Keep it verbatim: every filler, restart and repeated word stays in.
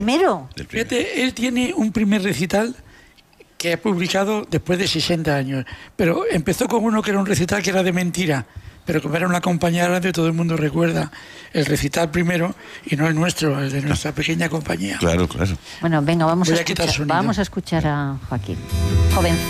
Primero. Fíjate, él tiene un primer recital que ha publicado después de sesenta años, pero empezó con uno que era un recital que era de mentira, pero como era una compañía grande, todo el mundo recuerda el recital primero y no el nuestro, el de nuestra pequeña compañía. Claro, claro. Bueno, venga, vamos Voy a, a quitar escuchar, sonido. vamos a escuchar a Joaquín. Joven.